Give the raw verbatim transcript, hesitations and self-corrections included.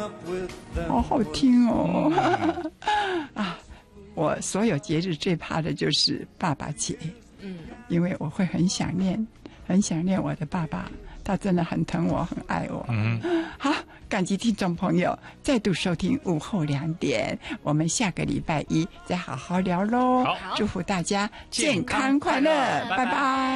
好好听哦。啊，我所有节日最怕的就是爸爸节，嗯，因为我会很想念，很想念我的爸爸，他真的很疼我，很爱我。嗯，好，感激听众朋友再度收听午后两点，我们下个礼拜一再好好聊喽。祝福大家健康快乐，拜拜。